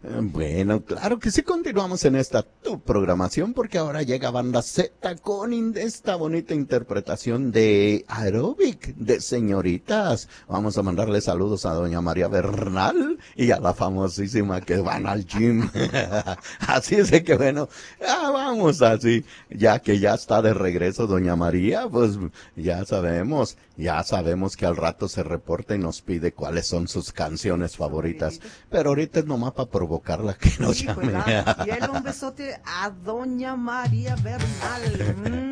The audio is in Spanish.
Bueno, claro que sí, continuamos en esta tu programación porque ahora llega Banda Z con esta bonita interpretación de aeróbic de señoritas. Vamos a mandarle saludos a doña María Bernal y a la famosísima que van al gym. Así es de que bueno, vamos así, ya que ya está de regreso doña María, pues ya sabemos que al rato se reporta y nos pide cuáles son sus canciones favoritas. Pero ahorita es nomás para provocarla que nos Sí, pues llame. y él un besote a doña María Bernal.